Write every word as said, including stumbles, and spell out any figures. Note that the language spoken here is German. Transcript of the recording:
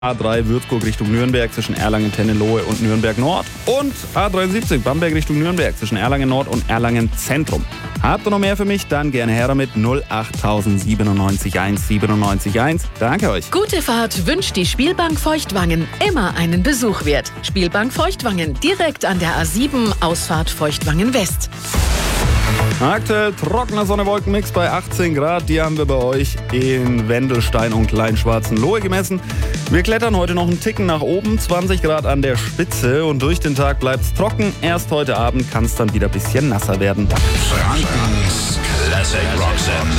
A drei Würzburg Richtung Nürnberg zwischen Erlangen-Tennenlohe und Nürnberg Nord und A dreiundsiebzig Bamberg Richtung Nürnberg zwischen Erlangen Nord und Erlangen Zentrum. Habt ihr noch mehr für mich? Dann gerne her damit null acht siebenundneunzig eins siebenundneunzig eins. Danke euch. Gute Fahrt wünscht die Spielbank Feuchtwangen. Immer einen Besuch wert. Spielbank Feuchtwangen, direkt an der A sieben, Ausfahrt Feuchtwangen West. Aktuell trockener Sonne-Wolken-Mix bei achtzehn Grad. Die haben wir bei euch in Wendelstein und Kleinschwarzenlohe gemessen. Wir klettern heute noch einen Ticken nach oben, zwanzig Grad an der Spitze. Und durch den Tag bleibt es trocken. Erst heute Abend kann es dann wieder ein bisschen nasser werden. Frankens Classic Rock Sender.